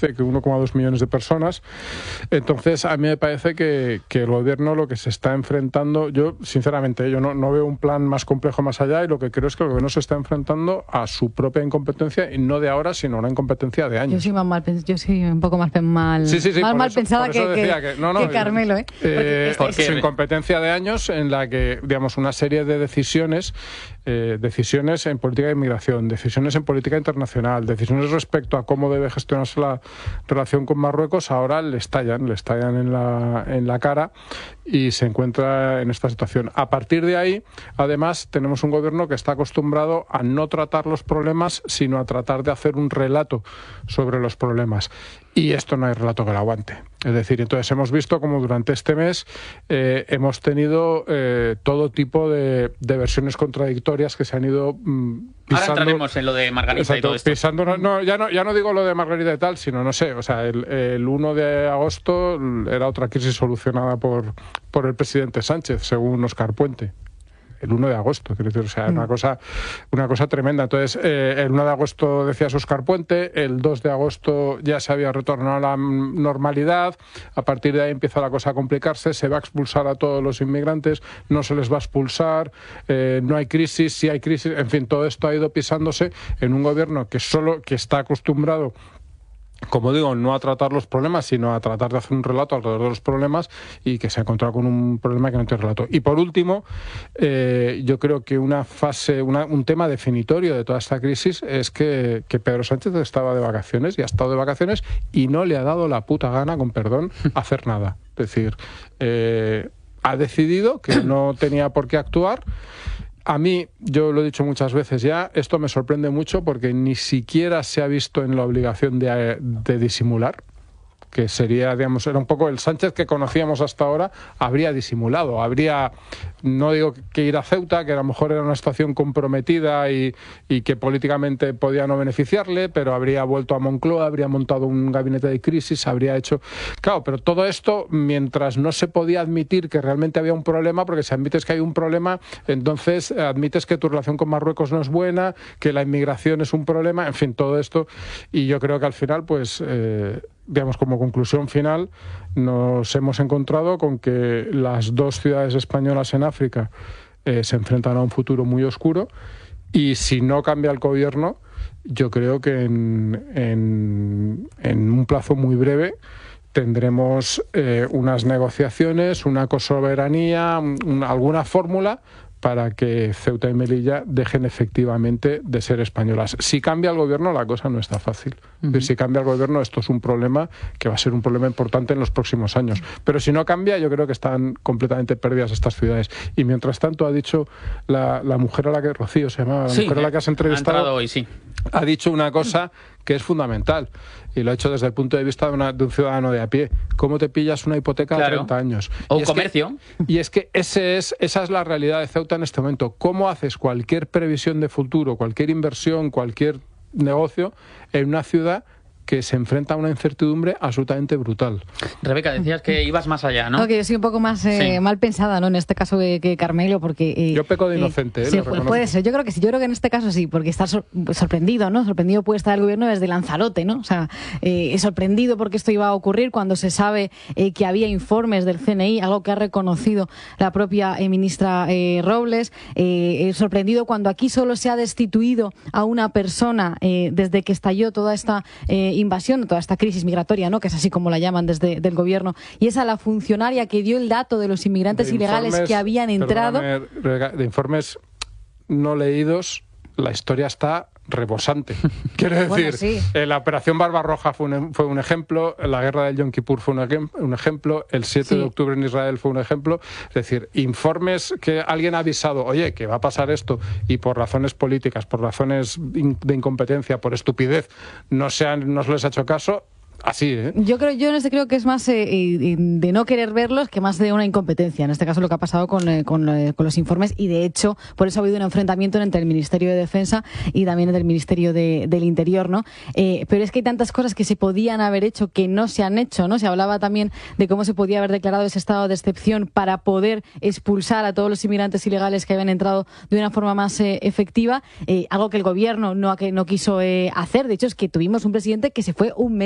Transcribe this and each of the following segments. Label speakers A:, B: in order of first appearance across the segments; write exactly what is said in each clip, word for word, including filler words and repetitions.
A: dice que uno coma dos millones de personas. Entonces, a mí me parece que, que el gobierno lo que se está enfrentando, yo sinceramente, yo no, no veo un plan más complejo más allá, y lo que creo es que el gobierno se está enfrentando a su propia incompetencia, y no de ahora, sino una incompetencia de años.
B: Yo soy, más mal, yo soy un poco más, mal,
A: sí, sí, sí,
B: más mal
A: eso,
B: pensada que, que, que, no, no, que Carmelo. ¿eh?
A: Eh,
B: Porque
A: su incompetencia de años, en la que, digamos, una serie de decisiones, eh, decisiones en política de inmigración, decisiones en política internacional, decisiones respecto a cómo debe gestionarse la relación con Marruecos, ahora le estallan, le estallan en la, en la cara, y se encuentra en esta situación. A partir de ahí, además, tenemos un gobierno que está acostumbrado a no tratar los problemas, sino a tratar de hacer un relato sobre los problemas. Y esto no hay relato que lo aguante. Es decir, entonces hemos visto como durante este mes eh, hemos tenido eh, todo tipo de, de versiones contradictorias que se han ido mm, pisando.
C: Ahora entraremos en lo de Margarita. Exacto, y todo esto.
A: Pisando, no, no, ya no, ya no digo lo de Margarita y tal, sino, no sé, o sea, el, el uno de agosto era otra crisis solucionada por, por el presidente Sánchez, según Óscar Puente. El uno de agosto, quiero decir, o sea, mm. una cosa una cosa tremenda. Entonces, eh, el uno de agosto decías Óscar Puente, el dos de agosto ya se había retornado a la normalidad, a partir de ahí empieza la cosa a complicarse, se va a expulsar a todos los inmigrantes, no se les va a expulsar, eh, no hay crisis, sí hay crisis, en fin, todo esto ha ido pisándose en un gobierno que solo, que está acostumbrado, como digo, no a tratar los problemas, sino a tratar de hacer un relato alrededor de los problemas, y que se ha encontrado con un problema que no tiene relato. Y por último, eh, yo creo que una fase, una, un tema definitorio de toda esta crisis es que, que Pedro Sánchez estaba de vacaciones, y ha estado de vacaciones, y no le ha dado la puta gana, con perdón, hacer nada. Es decir, eh, ha decidido que no tenía por qué actuar. A mí, yo lo he dicho muchas veces ya, esto me sorprende mucho porque ni siquiera se ha visto en la obligación de, de disimular, que sería, digamos, era un poco el Sánchez que conocíamos hasta ahora, habría disimulado, habría, no digo que ir a Ceuta, que a lo mejor era una situación comprometida y, y que políticamente podía no beneficiarle, pero habría vuelto a Moncloa, habría montado un gabinete de crisis, habría hecho... Claro, pero todo esto mientras no se podía admitir que realmente había un problema, porque si admites que hay un problema, entonces admites que tu relación con Marruecos no es buena, que la inmigración es un problema, en fin, todo esto, y yo creo que al final, pues... Eh, digamos, como conclusión final, nos hemos encontrado con que las dos ciudades españolas en África eh, se enfrentan a un futuro muy oscuro, y si no cambia el gobierno, yo creo que en, en, en un plazo muy breve tendremos eh, unas negociaciones, una cosoberanía, un, alguna fórmula para que Ceuta y Melilla dejen efectivamente de ser españolas. Si cambia el gobierno, la cosa no está fácil. Uh-huh. Si cambia el gobierno, esto es un problema que va a ser un problema importante en los próximos años. Pero si no cambia, yo creo que están completamente perdidas estas ciudades. Y mientras tanto, ha dicho la, la mujer a la que, Rocío se llamaba, la
C: sí,
A: mujer a la que has entrevistado,
C: ha entrado hoy, sí.
A: ha dicho una cosa que es fundamental, y lo ha hecho desde el punto de vista de, una, de un ciudadano de a pie. ¿Cómo te pillas una hipoteca claro. a treinta años?
C: O un comercio.
A: Que, y es que ese es, esa es la realidad de Ceuta en este momento. ¿Cómo haces cualquier previsión de futuro, cualquier inversión, cualquier negocio en una ciudad que se enfrenta a una incertidumbre absolutamente brutal?
C: Rebeca, decías que ibas más allá, ¿no?
B: No, que yo soy un poco más eh, sí. mal pensada, ¿no? En este caso que, que Carmelo, porque... Eh,
A: yo peco de inocente,
B: eh,
A: ¿eh?
B: Sí, puede ser, yo creo que sí, yo creo que en este caso sí, porque está sor sorprendido, ¿no? Sorprendido puede estar el gobierno desde Lanzarote, ¿no? O sea, eh, sorprendido porque esto iba a ocurrir cuando se sabe eh, que había informes del C N I, algo que ha reconocido la propia eh, ministra eh, Robles, eh, eh, sorprendido cuando aquí solo se ha destituido a una persona eh, desde que estalló toda esta... Eh, invasión, toda esta crisis migratoria, ¿no? Que es así como la llaman desde el gobierno, y es a la funcionaria que dio el dato de los inmigrantes
A: de
B: ilegales
A: informes,
B: que habían entrado.
A: De informes no leídos, la historia está rebosante. Quiero decir,
B: bueno, sí.
A: eh, la operación Barbarroja fue un, fue un ejemplo, la guerra del Yom Kippur fue un, un ejemplo, el siete sí. de octubre en Israel fue un ejemplo. Es decir, informes que alguien ha avisado, oye, que va a pasar esto, y por razones políticas, por razones de incompetencia, por estupidez, no, se han, no se les ha hecho caso. Así, ¿eh?
B: Yo creo, yo en este creo que es más eh, de no querer verlos que más de una incompetencia. En este caso lo que ha pasado con, eh, con, eh, con los informes, y de hecho por eso ha habido un enfrentamiento entre el Ministerio de Defensa y también entre el Ministerio de, del Interior, ¿no? Eh, pero es que hay tantas cosas que se podían haber hecho que no se han hecho, ¿no? Se hablaba también de cómo se podía haber declarado ese estado de excepción para poder expulsar a todos los inmigrantes ilegales que habían entrado de una forma más eh, efectiva, eh, algo que el gobierno no, que no quiso eh, hacer. De hecho, es que tuvimos un presidente que se fue un mes de vacaciones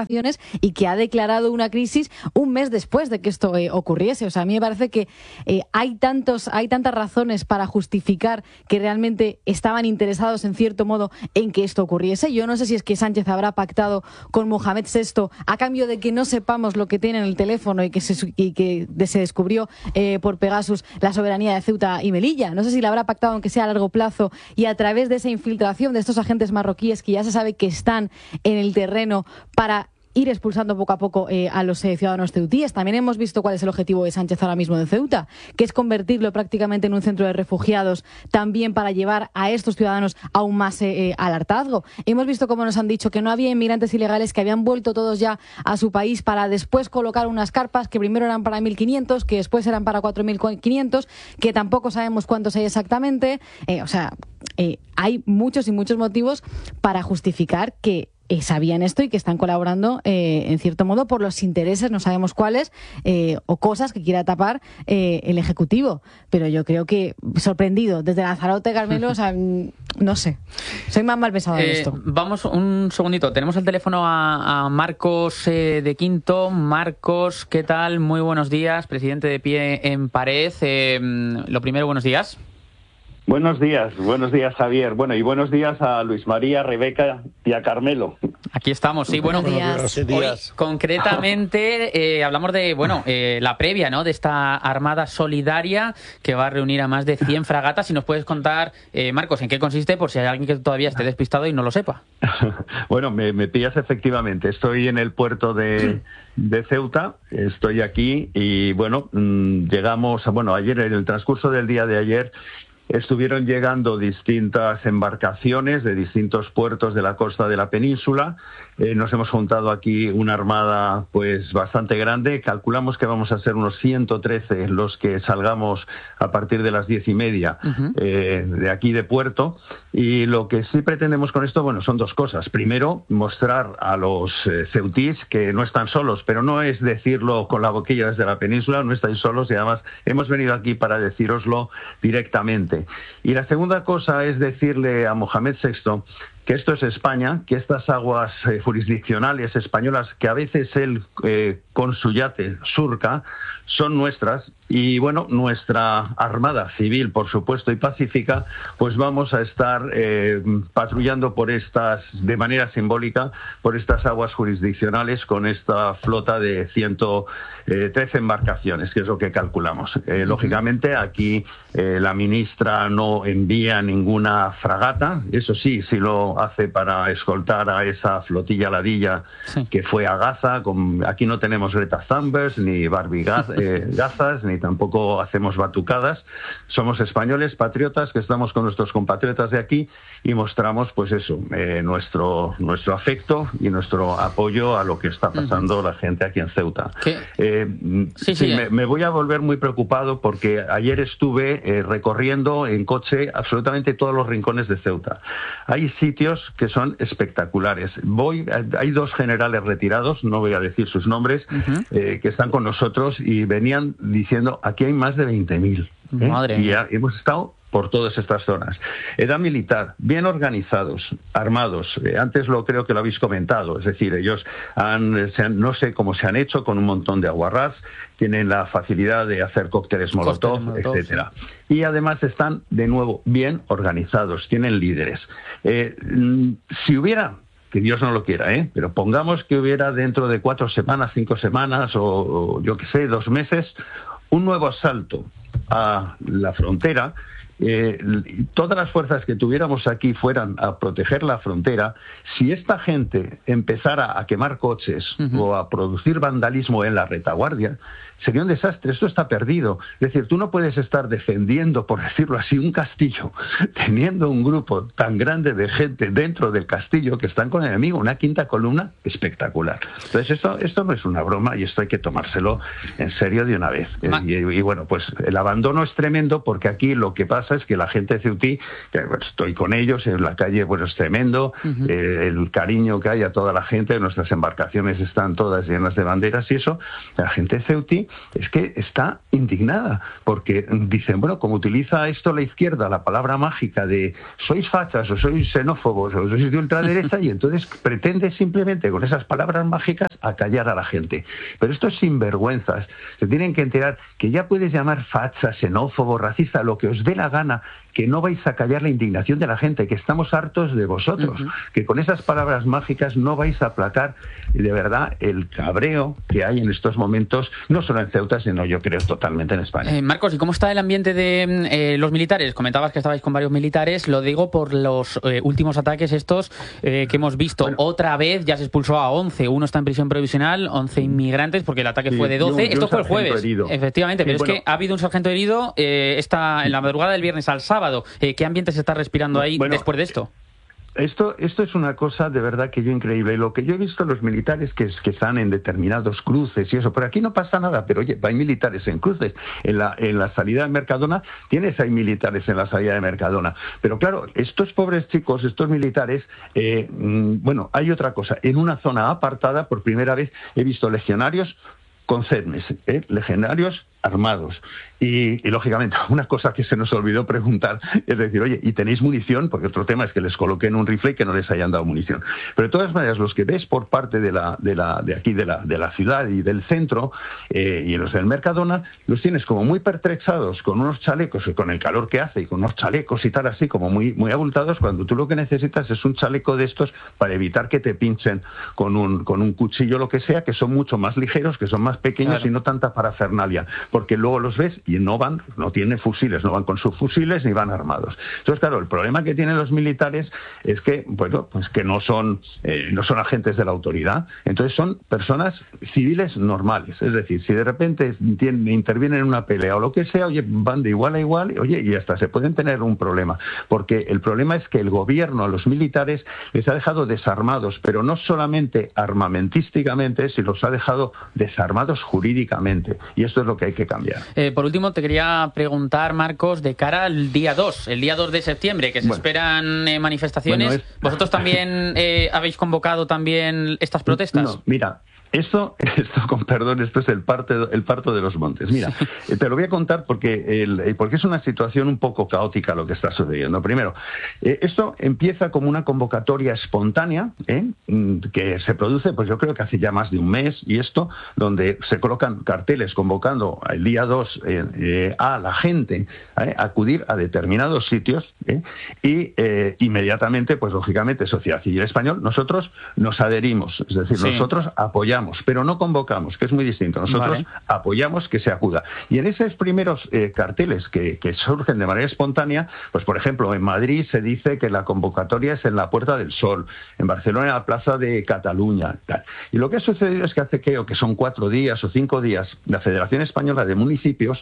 B: vacaciones y que ha declarado una crisis un mes después de que esto eh, ocurriese. O sea, a mí me parece que eh, hay tantos, hay tantas razones para justificar que realmente estaban interesados en cierto modo en que esto ocurriese. Yo no sé si es que Sánchez habrá pactado con Mohamed sexto a cambio de que no sepamos lo que tiene en el teléfono y que se, y que se descubrió eh, por Pegasus la soberanía de Ceuta y Melilla. No sé si la habrá pactado aunque sea a largo plazo y a través de esa infiltración de estos agentes marroquíes que ya se sabe que están en el terreno para ir expulsando poco a poco eh, a los eh, ciudadanos ceutíes. También hemos visto cuál es el objetivo de Sánchez ahora mismo de Ceuta, que es convertirlo prácticamente en un centro de refugiados, también para llevar a estos ciudadanos aún más eh, al hartazgo. Hemos visto, como nos han dicho, que no había inmigrantes ilegales, que habían vuelto todos ya a su país para después colocar unas carpas que primero eran para mil quinientos, que después eran para cuatro mil quinientos, que tampoco sabemos cuántos hay exactamente. Eh, o sea, eh, hay muchos y muchos motivos para justificar que Eh, sabían esto y que están colaborando eh, en cierto modo por los intereses, no sabemos cuáles, eh, o cosas que quiera tapar eh, el Ejecutivo. Pero yo creo que sorprendido, desde Lanzarote, Carmelo, o sea, no sé, soy más mal pensado en
C: eh,
B: esto.
C: Vamos un segundito, tenemos el teléfono a, a Marcos eh, de Quinto. Marcos, ¿qué tal? Muy buenos días, presidente de Pie en Pared. Eh, lo primero, buenos días.
D: Buenos días, buenos días, Javier. Bueno, y buenos días a Luis María, Rebeca y a Carmelo.
C: Aquí estamos, sí, bueno,
B: Buenos
C: días. Hoy concretamente eh, hablamos de, bueno, eh, la previa, ¿no?, de esta Armada Solidaria que va a reunir a más de cien fragatas. Si nos puedes contar, eh, Marcos, en qué consiste, por si hay alguien que todavía esté despistado y no lo sepa.
D: Bueno, me, me pillas efectivamente. Estoy en el puerto de, de Ceuta, estoy aquí y, bueno, mmm, llegamos, a, bueno, ayer, en el transcurso del día de ayer, estuvieron llegando distintas embarcaciones de distintos puertos de la costa de la península. Eh, nos hemos juntado aquí una armada pues bastante grande. Calculamos que vamos a ser unos ciento trece los que salgamos a partir de las diez y media uh-huh. eh, de aquí de puerto. Y lo que sí pretendemos con esto, bueno, son dos cosas. Primero, mostrar a los eh, ceutíes que no están solos, pero no es decirlo con la boquilla desde la península, no estáis solos, y además hemos venido aquí para decíroslo directamente. Y la segunda cosa es decirle a Mohamed sexto que esto es España, que estas aguas eh, jurisdiccionales españolas, que a veces él eh, con su yate surca, son nuestras. Y bueno, nuestra Armada Civil, por supuesto, y pacífica, pues vamos a estar eh, patrullando por estas, de manera simbólica, por estas aguas jurisdiccionales con esta flota de ciento trece embarcaciones, que es lo que calculamos. Eh, lógicamente, aquí eh, la ministra no envía ninguna fragata, eso sí, sí lo hace para escoltar a esa flotilla ladilla sí. que fue a Gaza. Con, aquí no tenemos Greta Thunberg, ni Barbie Gaz, eh, Gazas, ni tampoco hacemos batucadas. Somos españoles, patriotas, que estamos con nuestros compatriotas de aquí y mostramos, pues eso, eh, nuestro nuestro afecto y nuestro apoyo a lo que está pasando uh-huh. la gente aquí en Ceuta. Eh, sí, sí, sí, me, me voy a volver muy preocupado porque ayer estuve eh, recorriendo en coche absolutamente todos los rincones de Ceuta. Hay sitios que son espectaculares. Voy, hay dos generales retirados, no voy a decir sus nombres, uh-huh. eh, que están con nosotros y venían diciendo, aquí hay más de veinte mil. ¿eh?
C: Madre
D: y ya hemos estado por todas estas zonas. Edad militar, bien organizados, armados. Eh, antes lo creo que lo habéis comentado. Es decir, ellos han, se han, no sé cómo se han hecho con un montón de aguarrás, tienen la facilidad de hacer cócteles molotov, molotov etcétera. Sí. Y además están, de nuevo, bien organizados, tienen líderes. Eh, si hubiera... que Dios no lo quiera, ¿eh? Pero pongamos que hubiera dentro de cuatro semanas, cinco semanas o, o yo qué sé, dos meses, un nuevo asalto a la frontera. Eh, todas las fuerzas que tuviéramos aquí fueran a proteger la frontera. Si esta gente empezara a quemar coches uh-huh. o a producir vandalismo en la retaguardia, sería un desastre. Esto está perdido. Es decir, tú no puedes estar defendiendo, por decirlo así, un castillo, teniendo un grupo tan grande de gente dentro del castillo que están con el enemigo, una quinta columna espectacular. Entonces esto, esto no es una broma y esto hay que tomárselo en serio de una vez. Y, y, y bueno, pues el abandono es tremendo porque aquí lo que pasa pasa es que la gente ceutí, que bueno, estoy con ellos en la calle, bueno, es tremendo, uh-huh. eh, el cariño que hay a toda la gente, nuestras embarcaciones están todas llenas de banderas y eso, la gente ceutí es que está indignada, porque dicen, bueno, como utiliza esto la izquierda, la palabra mágica de sois fachas o sois xenófobos o sois de ultraderecha, y entonces pretende simplemente con esas palabras mágicas acallar a la gente. Pero estos sinvergüenzas se tienen que enterar que ya puedes llamar facha, xenófobo, racista, lo que os dé la gana, que no vais a callar la indignación de la gente, que estamos hartos de vosotros, uh-huh. que con esas palabras mágicas no vais a aplacar de verdad el cabreo que hay en estos momentos, no solo en Ceuta, sino yo creo totalmente en España.
C: Eh, Marcos, ¿y cómo está el ambiente de eh, los militares? Comentabas que estabais con varios militares, lo digo por los eh, últimos ataques estos eh, que hemos visto. Bueno, otra vez ya se expulsó a once, uno está en prisión provisional, once inmigrantes, porque el ataque sí, fue de doce, yo, yo esto fue el jueves, herido. Efectivamente, sí, pero bueno, es que ha habido un sargento herido eh, esta, en la madrugada del viernes al sábado. Eh, ¿Qué ambiente se está respirando ahí bueno, después de esto?
D: Esto, esto es una cosa de verdad que yo increíble. Lo que yo he visto los militares que, que están en determinados cruces y eso, por aquí no pasa nada, pero oye, hay militares en cruces. En la, en la salida de Mercadona tienes, hay militares en la salida de Mercadona. Pero claro, estos pobres chicos, estos militares, eh, bueno, hay otra cosa. En una zona apartada, por primera vez, he visto legionarios con CEDMES, ¿eh? legionarios armados. Y, y, lógicamente, una cosa que se nos olvidó preguntar es decir, oye, ¿y tenéis munición? Porque otro tema es que les coloquen un rifle y que no les hayan dado munición. Pero de todas maneras, los que ves por parte de la de la de aquí, de la de la ciudad y del centro, eh, y los del Mercadona, los tienes como muy pertrexados, con unos chalecos, con el calor que hace, y con unos chalecos y tal así, como muy, muy abultados, cuando tú lo que necesitas es un chaleco de estos para evitar que te pinchen con un, con un cuchillo, lo que sea, que son mucho más ligeros, que son más pequeños, claro, y no tanta parafernalia. Porque luego los ves y no van, no tienen fusiles, no van con sus fusiles ni van armados. Entonces, claro, el problema que tienen los militares es que, bueno, pues que no son, eh, no son agentes de la autoridad. Entonces son personas civiles normales. Es decir, si de repente tienen, intervienen en una pelea o lo que sea, oye, van de igual a igual, oye, y hasta se pueden tener un problema. Porque el problema es que el gobierno a los militares les ha dejado desarmados, pero no solamente armamentísticamente, sino los ha dejado desarmados jurídicamente. Y esto es lo que hay que cambiar.
C: Eh, por último, te quería preguntar, Marcos, de cara al día dos, el día dos de septiembre, que se bueno, esperan eh, manifestaciones. Bueno, es... ¿Vosotros también eh, habéis convocado también estas protestas?
D: No, mira... Esto, esto, con perdón, esto es el, parte, el parto de los montes. Mira, sí. te lo voy a contar porque, el, porque es una situación un poco caótica lo que está sucediendo. Primero, eh, esto empieza como una convocatoria espontánea, ¿eh? que se produce, pues yo creo que hace ya más de un mes, y esto, donde se colocan carteles convocando el día dos eh, eh, a la gente eh, a acudir a determinados sitios, ¿eh? y eh, inmediatamente, pues lógicamente, Sociedad Civil Española, nosotros nos adherimos, es decir, sí. nosotros apoyamos, pero no convocamos, que es muy distinto. Nosotros vale. apoyamos que se acuda. Y en esos primeros eh, carteles que, que surgen de manera espontánea, pues por ejemplo, en Madrid se dice que la convocatoria es en la Puerta del Sol, en Barcelona en la Plaza de Cataluña, tal. Y lo que ha sucedido es que hace que, o que son cuatro días o cinco días, la Federación Española de Municipios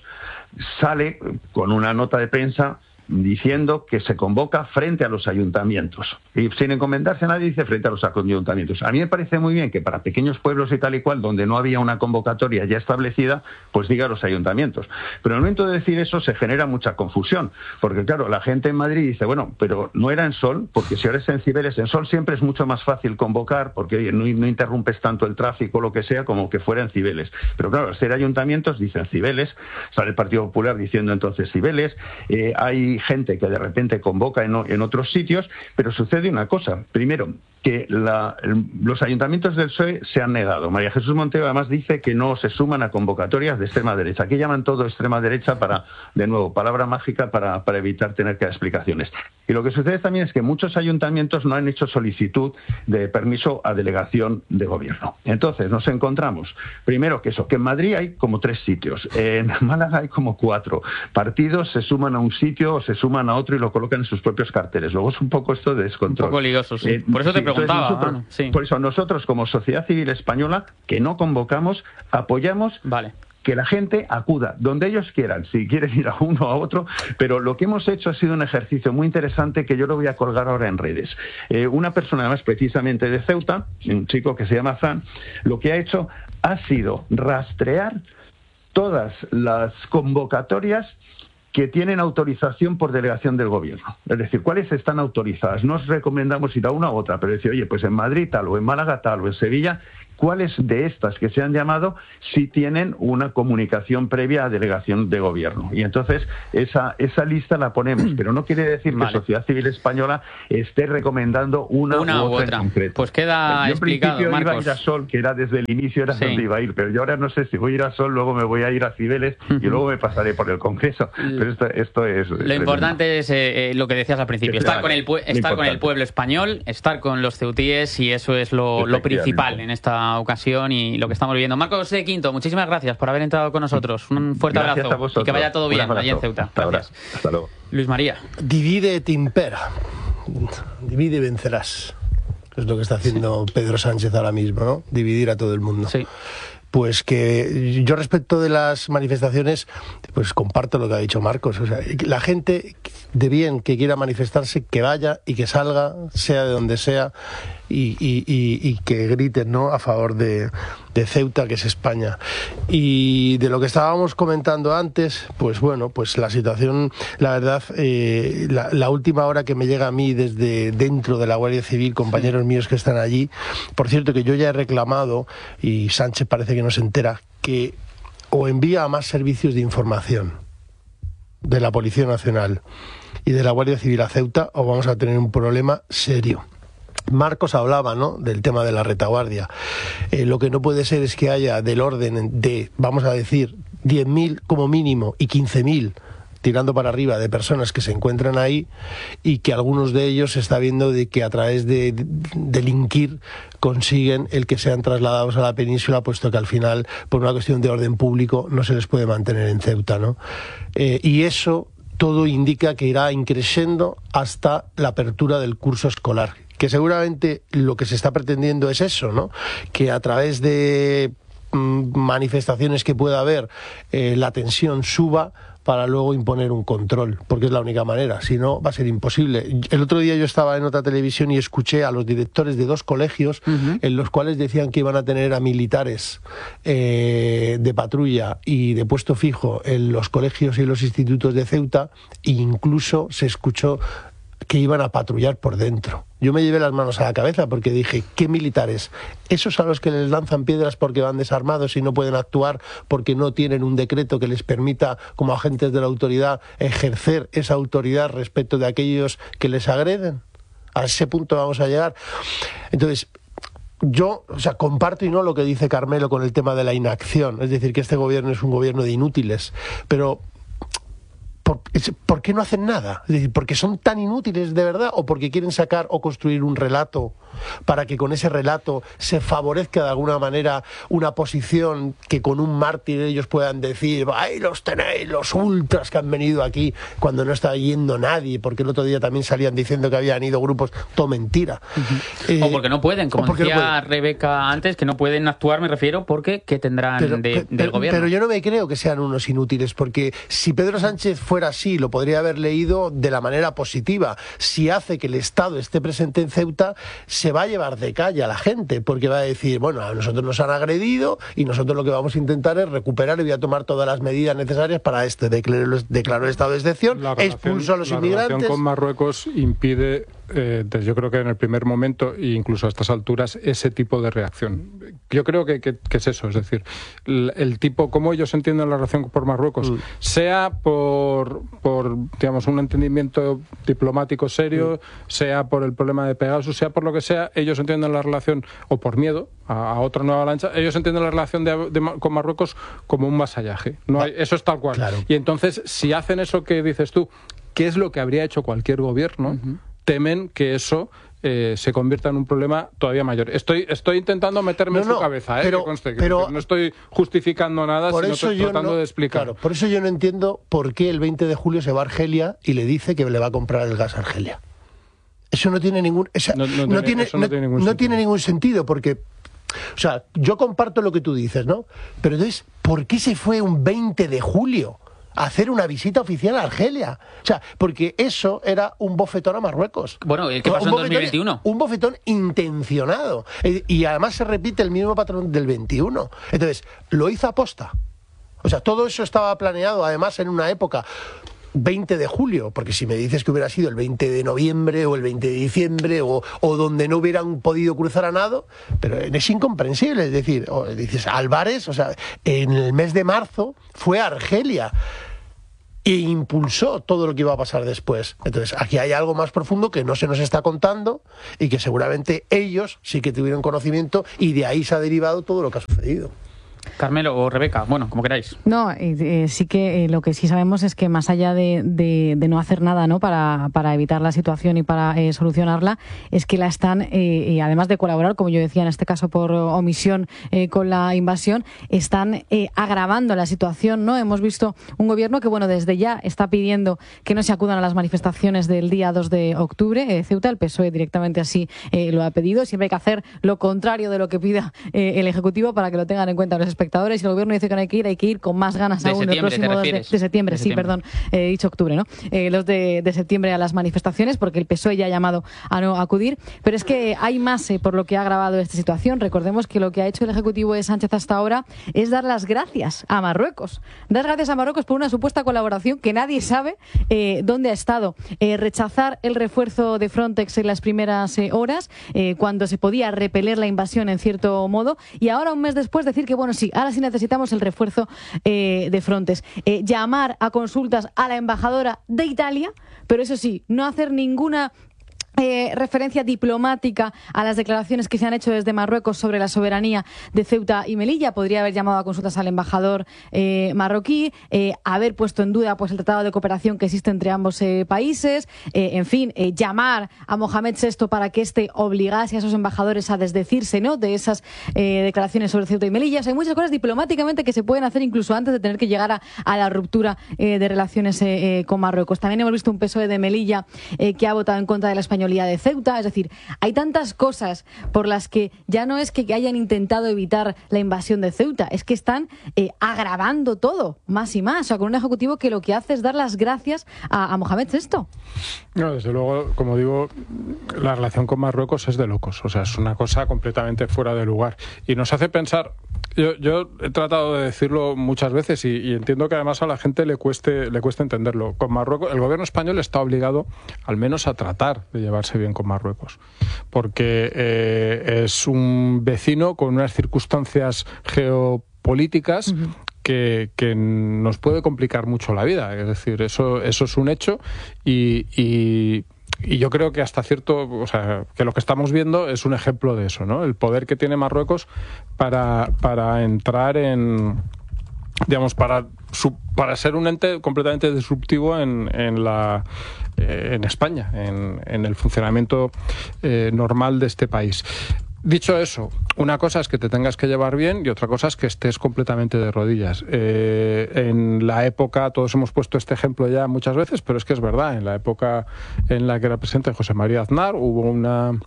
D: sale con una nota de prensa diciendo que se convoca frente a los ayuntamientos. Y sin encomendarse a nadie, dice frente a los ayuntamientos. A mí me parece muy bien que para pequeños pueblos y tal y cual, donde no había una convocatoria ya establecida, pues diga los ayuntamientos. Pero al momento de decir eso se genera mucha confusión. Porque claro, la gente en Madrid dice, bueno, pero no era en Sol, porque si ahora es en Cibeles, en Sol siempre es mucho más fácil convocar, porque oye, no, no interrumpes tanto el tráfico o lo que sea, como que fuera en Cibeles. Pero claro, al ser ayuntamientos, dicen Cibeles, sale el Partido Popular diciendo entonces Cibeles, eh, hay gente que de repente convoca en, en otros sitios, pero sucede una cosa. Primero, que la, los ayuntamientos del P S O E se han negado. María Jesús Montero además dice que no se suman a convocatorias de extrema derecha. Aquí llaman todo extrema derecha para, de nuevo, palabra mágica para, para evitar tener que dar explicaciones. Y lo que sucede también es que muchos ayuntamientos no han hecho solicitud de permiso a delegación de gobierno. Entonces nos encontramos, primero que eso, que en Madrid hay como tres sitios, en Málaga hay como cuatro. Partidos se suman a un sitio o se suman a otro y lo colocan en sus propios carteles. Luego es un poco esto de descontrol.
C: Un poco lioso, sí. Eh, Por eso te
D: sí,
C: preguntaba.
D: Nosotros,
C: bueno, sí.
D: Por eso nosotros como Sociedad Civil Española, que no convocamos, apoyamos
C: vale.
D: que la gente acuda donde ellos quieran, si quieren ir a uno o a otro, pero lo que hemos hecho ha sido un ejercicio muy interesante que yo lo voy a colgar ahora en redes. Eh, una persona además precisamente de Ceuta, un chico que se llama Zan, lo que ha hecho ha sido rastrear todas las convocatorias que tienen autorización por delegación del gobierno. Es decir, ¿cuáles están autorizadas? No os recomendamos ir a una u otra, pero decir, oye, pues en Madrid tal, o en Málaga tal, o en Sevilla, ¿cuáles de estas que se han llamado sí tienen una comunicación previa a delegación de gobierno? Y entonces esa, esa lista la ponemos, pero no quiere decir que vale. Sociedad Civil Española esté recomendando una,
C: una
D: u
C: u
D: otra,
C: otra.
D: En concreto.
C: Pues queda
D: yo
C: explicado,
D: en principio
C: Marcos.
D: iba a ir a Sol, que era desde el inicio era sí. donde iba a ir, pero yo ahora no sé si voy a ir a Sol, luego me voy a ir a Cibeles uh-huh. y luego me pasaré por el Congreso. Pero esto, esto es...
C: Lo es importante es eh, lo que decías al principio, estar, con el, estar con el pueblo español, estar con los ceutíes, y eso es lo, lo principal en esta ocasión y lo que estamos viviendo. Marcos de Quinto, muchísimas gracias por haber entrado con nosotros. Un fuerte
D: gracias
C: abrazo y que vaya todo bien allí en Ceuta. Gracias.
D: Hasta luego.
C: Luis María.
E: Divide et impera. Divide y vencerás. Es lo que está haciendo sí. Pedro Sánchez ahora mismo, ¿no? Dividir a todo el mundo.
C: Sí.
E: Pues que yo respecto de las manifestaciones, pues comparto lo que ha dicho Marcos. O sea, la gente de bien que quiera manifestarse, que vaya y que salga, sea de donde sea, y, y, y, y que griten, ¿no?, a favor de, de Ceuta, que es España. Y de lo que estábamos comentando antes, pues bueno, pues la situación, la verdad, eh, la, la última hora que me llega a mí desde dentro de la Guardia Civil, compañeros míos que están allí, por cierto que yo ya he reclamado, y Sánchez parece que no se entera, que o envía a más servicios de información de la Policía Nacional y de la Guardia Civil a Ceuta, o vamos a tener un problema serio. Marcos hablaba, ¿no?, del tema de la retaguardia. Eh, lo que no puede ser es que haya del orden de, vamos a decir, diez mil como mínimo y quince mil tirando para arriba de personas que se encuentran ahí, y que algunos de ellos se está viendo de que a través de, de delinquir consiguen el que sean trasladados a la península, puesto que al final, por una cuestión de orden público, no se les puede mantener en Ceuta, ¿no? Eh, y eso todo indica que irá increciendo hasta la apertura del curso escolar, que seguramente lo que se está pretendiendo es eso, ¿no?, que a través de mmm, manifestaciones que pueda haber, eh, la tensión suba para luego imponer un control, porque es la única manera, si no va a ser imposible. El otro día yo estaba en otra televisión y escuché a los directores de dos colegios uh-huh. en los cuales decían que iban a tener a militares eh, de patrulla y de puesto fijo en los colegios y los institutos de Ceuta, e incluso se escuchó que iban a patrullar por dentro. Yo me llevé las manos a la cabeza porque dije, ¿qué militares? ¿Esos a los que les lanzan piedras porque van desarmados y no pueden actuar porque no tienen un decreto que les permita, como agentes de la autoridad, ejercer esa autoridad respecto de aquellos que les agreden? A ese punto vamos a llegar. Entonces, yo, o sea, comparto y no lo que dice Carmelo con el tema de la inacción, es decir, que este gobierno es un gobierno de inútiles, pero ¿Por, ¿por qué no hacen nada? Es decir, ¿porque son tan inútiles de verdad o porque quieren sacar o construir un relato para que con ese relato se favorezca de alguna manera una posición que con un mártir ellos puedan decir, ¡ay, los tenéis, los ultras que han venido aquí!, cuando no está yendo nadie? Porque el otro día también salían diciendo que habían ido grupos, todo mentira.
C: Uh-huh. Eh, o porque no pueden, como decía no pueden. Rebeca antes, que no pueden actuar, me refiero, porque ¿qué tendrán
E: pero,
C: de,
E: pero,
C: del gobierno?
E: Pero yo no me creo que sean unos inútiles, porque si Pedro Sánchez fuera así, lo podría haber leído de la manera positiva. Si hace que el Estado esté presente en Ceuta, se va a llevar de calle a la gente, porque va a decir, bueno, a nosotros nos han agredido y nosotros lo que vamos a intentar es recuperar y voy a tomar todas las medidas necesarias para este. Declaró, declaró el estado de excepción, expulsó a los
A: la
E: inmigrantes.
A: La relación con Marruecos impide, eh, yo creo que en el primer momento, e incluso a estas alturas, ese tipo de reacción. Yo creo que, que, que es eso, es decir, el, el tipo, cómo ellos entienden la relación por Marruecos, mm. sea por, por, digamos, un entendimiento diplomático serio, mm. sea por el problema de Pegasus, sea por lo que sea, ellos entienden la relación, o por miedo a, a otra nueva lancha, ellos entienden la relación de, de, con Marruecos como un vasallaje. No hay, eso es tal cual.
E: Claro.
A: Y entonces, si hacen eso que dices tú, ¿qué es lo que habría hecho cualquier gobierno? Uh-huh. Temen que eso eh, se convierta en un problema todavía mayor. Estoy estoy intentando meterme
E: no,
A: en su
E: no,
A: cabeza, ¿eh?
E: pero,
A: que conste, que
E: pero,
A: no estoy justificando nada,
E: por
A: sino
E: eso
A: estoy
E: yo
A: tratando
E: no,
A: de explicar.
E: Claro, por eso yo no entiendo por qué el veinte de julio se va a Argelia y le dice que le va a comprar el gas a Argelia. Eso no tiene ningún, o sea, no, no, no, tiene, no, no, tiene ningún, no tiene ningún sentido, porque, o sea, yo comparto lo que tú dices, ¿no? Pero entonces, ¿por qué se fue un veinte de julio a hacer una visita oficial a Argelia? O sea, porque eso era un bofetón a Marruecos.
C: Bueno, ¿qué pasó en dos mil veintiuno?
E: Un bofetón intencionado. Y además se repite el mismo patrón del veintiuno. Entonces, lo hizo aposta. O sea, todo eso estaba planeado, además, en una época veinte de julio, porque si me dices que hubiera sido el veinte de noviembre o el veinte de diciembre o, o donde no hubieran podido cruzar a nado, pero es incomprensible. Es decir, o dices Álvarez, o sea, en el mes de marzo fue a Argelia e impulsó todo lo que iba a pasar después. Entonces, aquí hay algo más profundo que no se nos está contando y que seguramente ellos sí que tuvieron conocimiento y de ahí se ha derivado todo lo que ha sucedido.
C: Carmelo o Rebeca, bueno, como queráis.
B: No, eh, sí que eh, lo que sí sabemos es que más allá de, de, de no hacer nada, ¿no?, para, para evitar la situación y para eh, solucionarla, es que la están, eh, y además de colaborar, como yo decía, en este caso por omisión eh, con la invasión, están eh, agravando la situación, ¿no? Hemos visto un gobierno que, bueno, desde ya está pidiendo que no se acudan a las manifestaciones del día dos de octubre. Eh, Ceuta, el P S O E directamente así eh, lo ha pedido. Siempre hay que hacer lo contrario de lo que pida eh, el Ejecutivo para que lo tengan en cuenta los espectadores. Y el gobierno dice que no hay que ir, hay que ir con más ganas
C: de
B: aún el próximo dos de, de septiembre, de sí, septiembre. perdón, he dicho octubre, ¿no? Eh, los de, de septiembre a las manifestaciones, porque el P S O E ya ha llamado a no acudir. Pero es que hay más eh, por lo que ha agravado esta situación. Recordemos que lo que ha hecho el Ejecutivo de Sánchez hasta ahora es dar las gracias a Marruecos. Dar gracias a Marruecos por una supuesta colaboración que nadie sabe eh, dónde ha estado. Eh, rechazar el refuerzo de Frontex en las primeras eh, horas, eh, cuando se podía repeler la invasión en cierto modo, y ahora un mes después decir que, bueno, sí, ahora sí necesitamos el refuerzo eh, de Frontex. Eh, llamar a consultas a la embajadora de Italia, pero eso sí, no hacer ninguna Eh, referencia diplomática a las declaraciones que se han hecho desde Marruecos sobre la soberanía de Ceuta y Melilla. Podría haber llamado a consultas al embajador eh, marroquí, eh, haber puesto en duda pues el tratado de cooperación que existe entre ambos eh, países, eh, en fin, eh, llamar a Mohamed sexto para que éste obligase a esos embajadores a desdecirse, ¿no?, de esas eh, declaraciones sobre Ceuta y Melilla. O sea, hay muchas cosas diplomáticamente que se pueden hacer incluso antes de tener que llegar a, a la ruptura eh, de relaciones eh, eh, con Marruecos. También hemos visto un P S O E de Melilla eh, que ha votado en contra de la españolidad de Ceuta. Es decir, hay tantas cosas por las que ya no es que hayan intentado evitar la invasión de Ceuta, es que están eh, agravando todo más y más. O sea, con un ejecutivo que lo que hace es dar las gracias a, a Mohamed sexto.
A: No, desde luego, como digo, la relación con Marruecos es de locos. O sea, es una cosa completamente fuera de lugar. Y nos hace pensar, yo, yo he tratado de decirlo muchas veces y, y entiendo que además a la gente le cueste, le cueste entenderlo. Con Marruecos, el gobierno español está obligado al menos a tratar de llevarse bien con Marruecos, porque eh, es un vecino con unas circunstancias geopolíticas uh-huh. que, que nos puede complicar mucho la vida. Es decir, eso, eso es un hecho y, y Y yo creo que hasta cierto, o sea, que lo que estamos viendo es un ejemplo de eso, ¿no? El poder que tiene Marruecos para, para entrar en, digamos, para, para ser un ente completamente disruptivo en, en la en España, en, en el funcionamiento eh, normal de este país. Dicho eso, una cosa es que te tengas que llevar bien y otra cosa es que estés completamente de rodillas. Eh, en la época, todos hemos puesto este ejemplo ya muchas veces, pero es que es verdad, en la época en la que era presidente José María Aznar hubo una...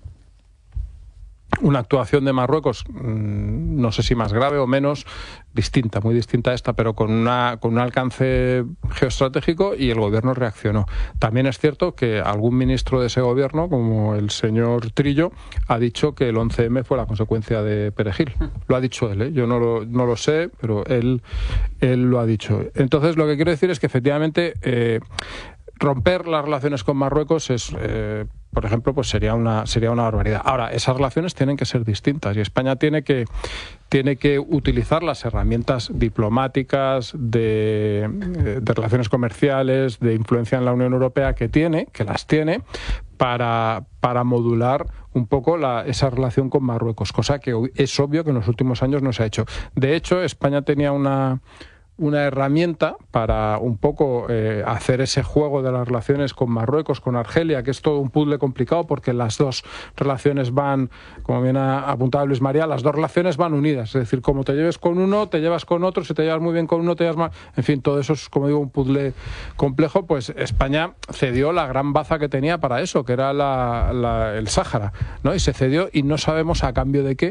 A: una actuación de Marruecos, no sé si más grave o menos, distinta, muy distinta a esta, pero con una con un alcance geoestratégico, y el gobierno reaccionó. También es cierto que algún ministro de ese gobierno, como el señor Trillo, ha dicho que el once eme fue la consecuencia de Perejil. Lo ha dicho él, ¿eh? Yo no lo, no lo sé, pero él, él lo ha dicho. Entonces, lo que quiero decir es que efectivamente eh, romper las relaciones con Marruecos es... Eh, por ejemplo, pues sería una sería una barbaridad. Ahora, esas relaciones tienen que ser distintas y España tiene que tiene que utilizar las herramientas diplomáticas, de, de relaciones comerciales, de influencia en la Unión Europea que tiene, que las tiene, para, para modular un poco la, esa relación con Marruecos, cosa que es obvio que en los últimos años no se ha hecho. De hecho, España tenía una... una herramienta para un poco eh, hacer ese juego de las relaciones con Marruecos, con Argelia, que es todo un puzzle complicado porque las dos relaciones van, como bien ha apuntado Luis María, las dos relaciones van unidas. Es decir, como te lleves con uno, te llevas con otro, si te llevas muy bien con uno, te llevas mal... En fin, todo eso es, como digo, un puzzle complejo. Pues España cedió la gran baza que tenía para eso, que era la, la, el Sáhara, ¿no? Y se cedió y no sabemos a cambio de qué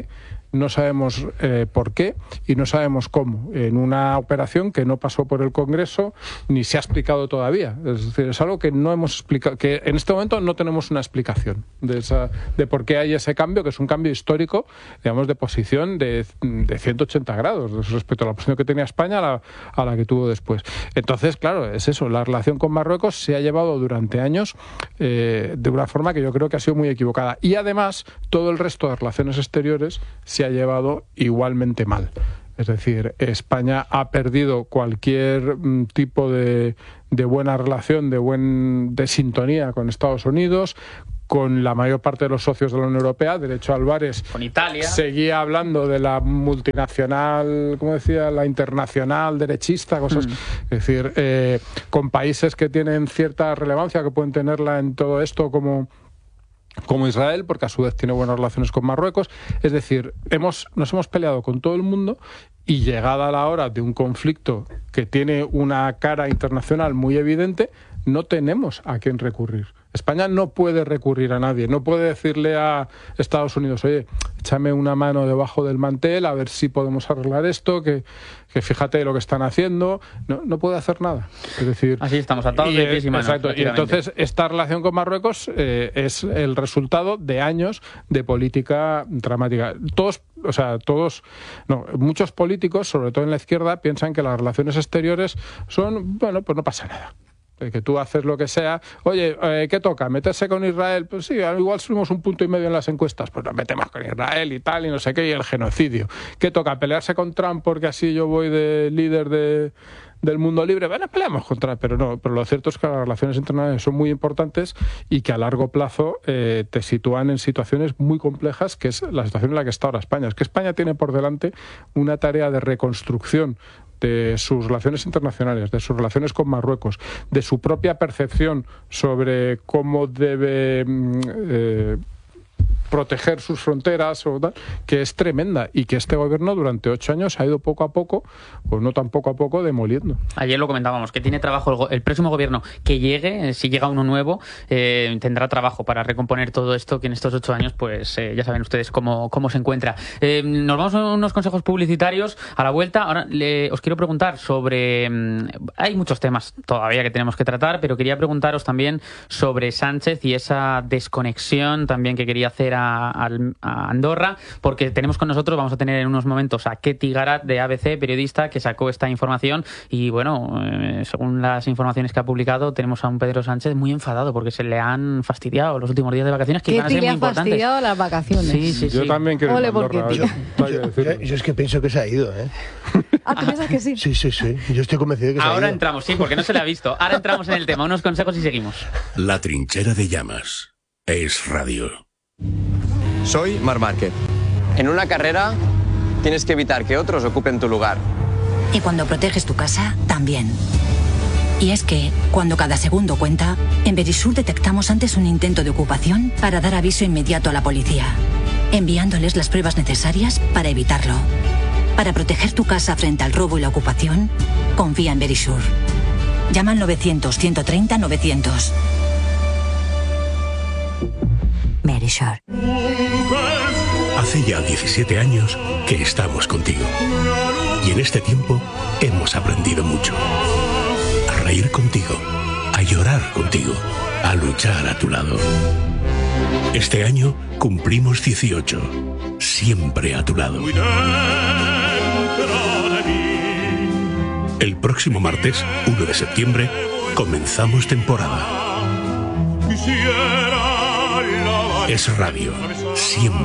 A: no sabemos eh, por qué y no sabemos cómo, en una operación que no pasó por el Congreso ni se ha explicado todavía. Es decir, es algo que no hemos explicado, que en este momento no tenemos una explicación de, esa, de por qué hay ese cambio, que es un cambio histórico, digamos, de posición de, de ciento ochenta grados respecto a la posición que tenía España a la, a la que tuvo después. Entonces, claro, es eso, la relación con Marruecos se ha llevado durante años eh, de una forma que yo creo que ha sido muy equivocada. Y además, todo el resto de relaciones exteriores se ha llevado igualmente mal. Es decir, España ha perdido cualquier mm, tipo de, de buena relación, de, buen, de sintonía con Estados Unidos, con la mayor parte de los socios de la Unión Europea. De hecho, Álvarez
C: con Italia
A: seguía hablando de la multinacional, ¿cómo decía?, la internacional derechista, cosas. Mm. Es decir, eh, con países que tienen cierta relevancia, que pueden tenerla en todo esto, como como Israel, porque a su vez tiene buenas relaciones con Marruecos. Es decir, hemos nos hemos peleado con todo el mundo, y llegada la hora de un conflicto que tiene una cara internacional muy evidente, no tenemos a quién recurrir. España no puede recurrir a nadie, no puede decirle a Estados Unidos, oye, échame una mano debajo del mantel a ver si podemos arreglar esto, que, que fíjate lo que están haciendo. No, no puede hacer nada. Es decir,
C: así estamos atados de pies y manos.
A: Exacto. Y entonces esta relación con Marruecos eh, es el resultado de años de política dramática. Todos, o sea, todos, no, muchos políticos, sobre todo en la izquierda, piensan que las relaciones exteriores son, bueno, pues no pasa nada. Que tú haces lo que sea. Oye, eh, ¿qué toca? ¿Meterse con Israel? Pues sí, igual subimos un punto y medio en las encuestas. Pues nos metemos con Israel y tal, y no sé qué, y el genocidio. ¿Qué toca? ¿Pelearse con Trump porque así yo voy de líder de, del mundo libre? Bueno, peleamos con Trump, pero no. Pero lo cierto es que las relaciones internacionales son muy importantes y que a largo plazo eh, te sitúan en situaciones muy complejas, que es la situación en la que está ahora España. Es que España tiene por delante una tarea de reconstrucción de sus relaciones internacionales, de sus relaciones con Marruecos, de su propia percepción sobre cómo debe eh, proteger sus fronteras, o tal, que es tremenda, y que este gobierno durante ocho años ha ido poco a poco, pues no tan poco a poco, demoliendo.
C: Ayer lo comentábamos, que tiene trabajo el, el próximo gobierno que llegue, si llega uno nuevo, eh, tendrá trabajo para recomponer todo esto que en estos ocho años, pues eh, ya saben ustedes cómo, cómo se encuentra. Eh, nos vamos a unos consejos publicitarios a la vuelta. Ahora le, os quiero preguntar sobre... Hay muchos temas todavía que tenemos que tratar, pero quería preguntaros también sobre Sánchez y esa desconexión también que quería hacer a A, a Andorra, porque tenemos con nosotros, vamos a tener en unos momentos a Ketty Garat de A B C, periodista, que sacó esta información, y bueno, eh, según las informaciones que ha publicado, tenemos a un Pedro Sánchez muy enfadado porque se le han fastidiado los últimos días de vacaciones, que van a ser muy importantes.
B: Ketty le han fastidiado las vacaciones.
C: Sí, sí, sí.
A: Yo también quiero
B: Ole
A: ir a Andorra.
B: por
E: yo, yo, yo es que pienso que se ha ido, ¿eh?
B: Ah, ¿tú piensas que sí?
E: Sí, sí, sí. Yo estoy convencido de que se
C: Ahora
E: ha ido.
C: entramos, sí, porque no se le ha visto. Ahora entramos en el tema, unos consejos y seguimos.
F: La trinchera de llamas es radio.
G: Soy Marc Márquez. En una carrera tienes que evitar que otros ocupen tu lugar.
H: Y cuando proteges tu casa, también. Y es que, cuando cada segundo cuenta, en Verisur detectamos antes un intento de ocupación para dar aviso inmediato a la policía, enviándoles las pruebas necesarias para evitarlo. Para proteger tu casa frente al robo y la ocupación, confía en Verisur. Llama al novecientos, ciento treinta, novecientos. Verisur.
F: Hace ya diecisiete años que estamos contigo. Y en este tiempo hemos aprendido mucho. A reír contigo, a llorar contigo, a luchar a tu lado. Este año cumplimos dieciocho. Siempre a tu lado. El próximo martes, uno de septiembre, comenzamos temporada. Es radio. Siempre.